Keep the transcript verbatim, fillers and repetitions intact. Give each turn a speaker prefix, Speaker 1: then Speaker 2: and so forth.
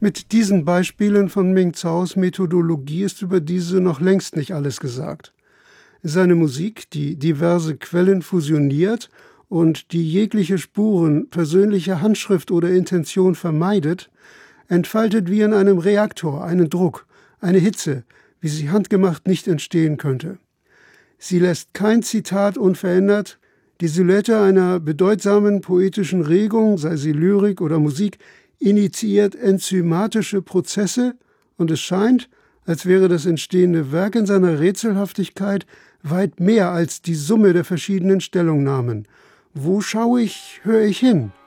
Speaker 1: Mit diesen Beispielen von Ming Zaos Methodologie ist über diese noch längst nicht alles gesagt. Seine Musik, die diverse Quellen fusioniert und die jegliche Spuren persönlicher Handschrift oder Intention vermeidet, entfaltet wie in einem Reaktor einen Druck, eine Hitze, wie sie handgemacht nicht entstehen könnte. Sie lässt kein Zitat unverändert, die Silhouette einer bedeutsamen poetischen Regung, sei sie Lyrik oder Musik, initiiert enzymatische Prozesse und es scheint, als wäre das entstehende Werk in seiner Rätselhaftigkeit weit mehr als die Summe der verschiedenen Stellungnahmen. Wo schaue ich, höre ich hin?